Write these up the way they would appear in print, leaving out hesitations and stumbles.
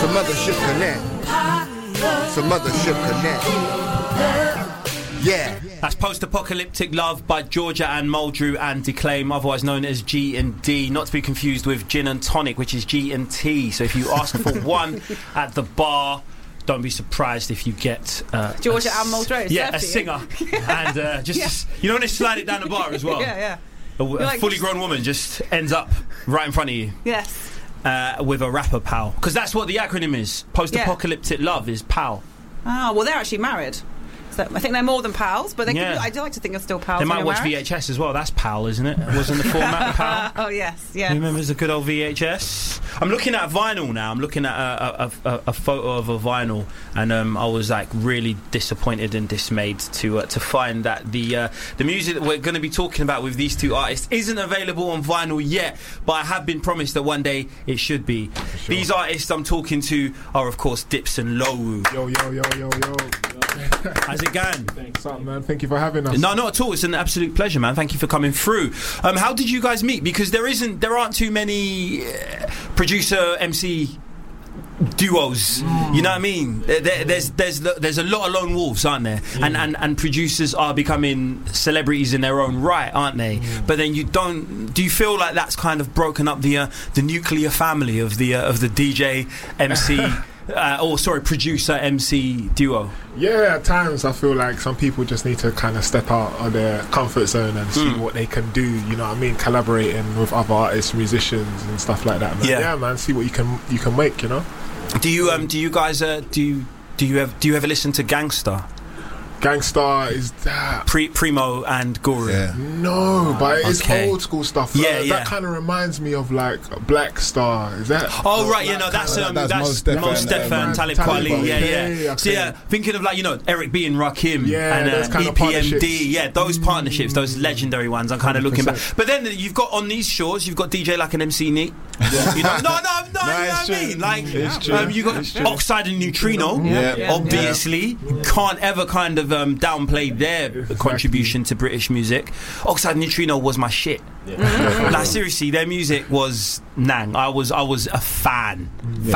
Mothership Connect. It's a Mothership Connect. Yeah. That's Post-Apocalyptic Love by Georgia and Muldrew and Declaim, otherwise known as G&D, not to be confused with Gin and Tonic, which is G&T. So if you ask for one at the bar, don't be surprised if you get Georgia and Muldrew. Yeah, a singer. And just, you know when they slide it down the bar as well? Yeah. A fully grown woman just ends up right in front of you. Yes. With a rapper pal. Because that's what the acronym is. Post-Apocalyptic Love is pal. Oh, well, they're actually married. So I think they're more than pals, but I do like to think they're still pals. They might watch married. VHS as well. That's PAL, isn't it? Wasn't the format PAL? Oh, yes, yeah. You remember the good old VHS? I'm looking at vinyl now. I'm looking at a photo of a vinyl, and I was like really disappointed and dismayed to find that the music that we're going to be talking about with these two artists isn't available on vinyl yet, but I have been promised that one day it should be. Sure. These artists I'm talking to are, of course, Dips and Lowu. Yo. How's it going? Thanks, man. Thank you for having us. No, not at all. It's an absolute pleasure, man. Thank you for coming through. How did you guys meet? Because there aren't too many producer MC duos. You know what I mean? There's a lot of lone wolves, aren't there? And producers are becoming celebrities in their own right, aren't they? But then do you feel like that's kind of broken up the nuclear family of the DJ MC? Producer MC duo. Yeah, at times I feel like some people just need to kind of step out of their comfort zone and see what they can do. You know what I mean? Collaborating with other artists, musicians, and stuff like that. Man. Yeah, man. See what you can make. You know. Do you guys do you ever listen to Gangsta? Gangsta is that Primo and Guru. Yeah. No, but it's old school stuff. Yeah. That kind of reminds me of like Black Star. Is that? Oh right, that's Mos Def and Talib Kweli. Yeah. So thinking of Eric B and Rakim and EPMD. Those partnerships, those legendary ones. I'm kind of looking back. But then you've got on these shores, you've got DJ like an MC Neat. You know what I mean? Like you got Oxide and Neutrino. Obviously, you can't ever kind of downplay their contribution to British music. Oxide and Neutrino was my shit. Like seriously, their music was nang. I was a fan.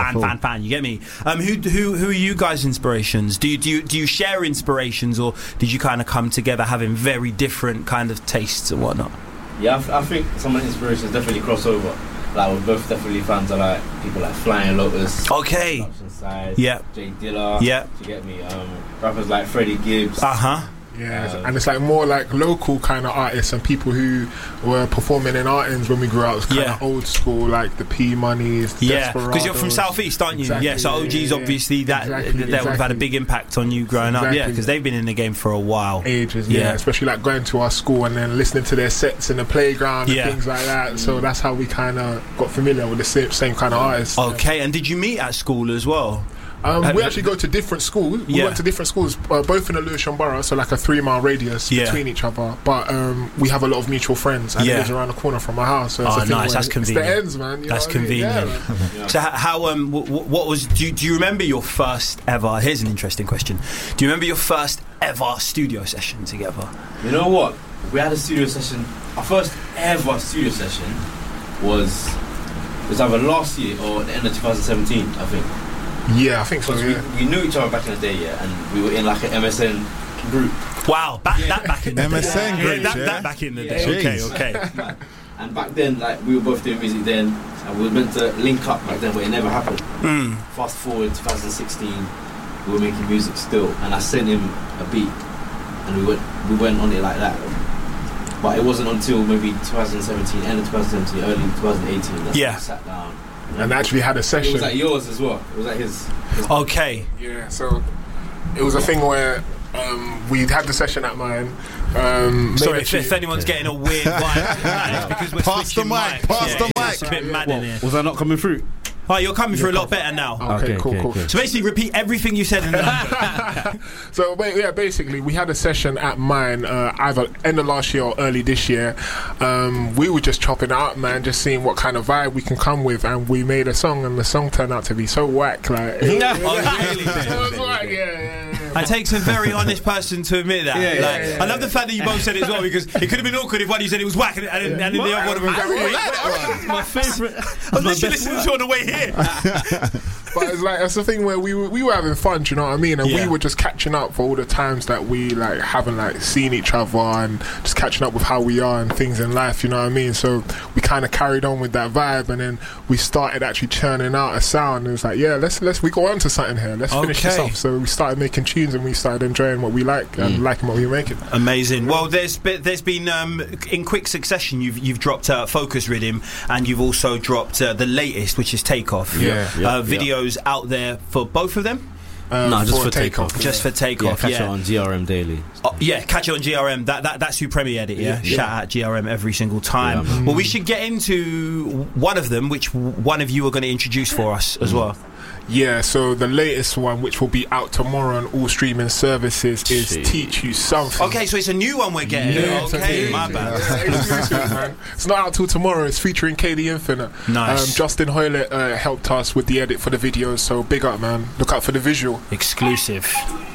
You get me? Who are you guys' inspirations? Do you share inspirations, or did you kind of come together having very different kind of tastes and whatnot? Yeah, I think some of the inspirations definitely cross over. Like we're both definitely fans of like people like Flying Lotus. Okay. Side, yeah. Jay Dilla. Yeah. You get me? Rappers like Freddie Gibbs. Yeah, and it's like more like local kind of artists and people who were performing in Artins when we grew up. It was kind of old school, like the P Moneys, the Desperados. Because you're from South East, aren't you? Exactly, so OGs obviously that would have had a big impact on you growing up. Yeah, because they've been in the game for a while. Ages, especially like going to our school and then listening to their sets in the playground and things like that. So that's how we kind of got familiar with the same kind of artists. Okay, and did you meet at school as well? We actually go to different schools. We went to different schools, both in the Lewisham Borough, so like a 3-mile radius between each other. But we have a lot of mutual friends, and it lives around the corner from my house. So it's nice. That's convenient. It's the ends, man. That's convenient. So how? What was? Do you remember your first ever? Here's an interesting question. Do you remember your first ever studio session together? You know what? We had a studio session. Our first ever studio session was either last year or at the end of 2017, I think. Yeah, I think so. We knew each other back in the day, and we were in like an MSN group. Wow, back in the MSN day. group, that back in the day. Okay. And back then, like we were both doing music then, and we were meant to link up back then, but it never happened. Fast forward 2016, we were making music still, and I sent him a beat, and we went on it like that. But it wasn't until maybe 2017, end of 2017, early 2018 that we sat down. And actually had a session. It was like yours as well. It was like his. Okay. Yeah, so it was a thing where we had the session at mine. Sorry if anyone's getting a weird vibe, it's because we're switching mics. Pass the mic. It's a bit mad in here. Was I not coming through? Oh, you're coming through a lot better now. Okay, cool. So basically, repeat everything you said in the So basically, we had a session at mine either end of last year or early this year. We were just chopping it up, man, just seeing what kind of vibe we can come with, and we made a song, and the song turned out to be so whack. Like, really? I takes a very honest person to admit that. I love the fact that you both said it as well, because it could have been awkward if one of you said it was whack and then the other one was my favourite. I was literally listening to it on the way here. But it's like that's the thing where we were having fun, do you know what I mean? And we were just catching up for all the times that we like haven't like seen each other, and just catching up with how we are and things in life, you know what I mean? So we kind of carried on with that vibe, and then we started actually churning out a sound. And it was like, yeah, let's we go on to something here. Let's finish this off. So we started making tunes, and we started enjoying what we like and liking what we were making. Amazing. Well, there's been in quick succession you've dropped Focus Rhythm, and you've also dropped the latest, which is Takeoff. Videos out there for both of them. No, just for Takeoff. Just for Takeoff. Catch it on GRM daily. Catch it on GRM. That's who premiered it. Yeah. Shout out GRM every single time. Yeah. Well, we should get into one of them, which one of you are going to introduce for us as well. Yeah, so the latest one, which will be out tomorrow on all streaming services, is Teach You Something. Okay, so it's a new one we're getting. Yeah, okay, my bad. Exclusive, man. It's not out till tomorrow. It's featuring KD Infinite. Nice. Justin Hoylett helped us with the edit for the videos, so big up, man. Look out for the visual. Exclusive.